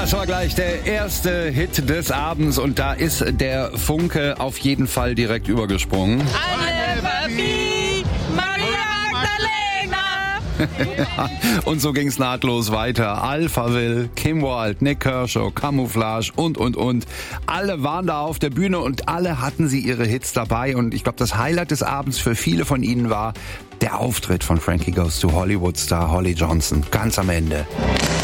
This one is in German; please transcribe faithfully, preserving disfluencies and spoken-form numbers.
Das war gleich der erste Hit des Abends und da ist der Funke auf jeden Fall direkt übergesprungen. Alle Papi, Maria Magdalena. Ja, und so ging's nahtlos weiter. Alphaville, Kim Wilde, Nick Kershaw, Camouflage und, und, und. Alle waren da auf der Bühne und alle hatten sie ihre Hits dabei. Und ich glaube, das Highlight des Abends für viele von ihnen war der Auftritt von Frankie Goes to Hollywood Star Holly Johnson. Ganz am Ende.